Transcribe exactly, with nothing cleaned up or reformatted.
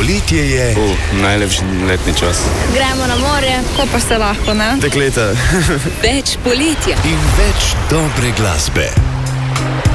Poletje je uh, najlepši letni čas. Gremo na morje, ko pa se lahko, ne? Dekleta. Več poletja In več dobre glasbe.